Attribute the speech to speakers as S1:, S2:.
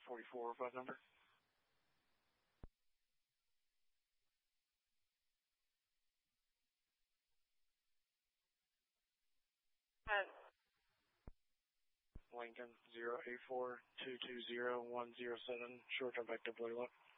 S1: 44 5 number. Lincoln 084-220-107, short term vector blue look.